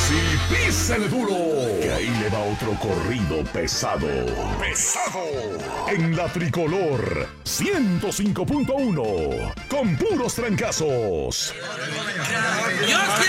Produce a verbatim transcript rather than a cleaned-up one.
Sí, písale duro, que ahí le va otro corrido pesado. ¡Pesado! En la Tricolor ciento cinco punto uno, con puros trancazos. Yo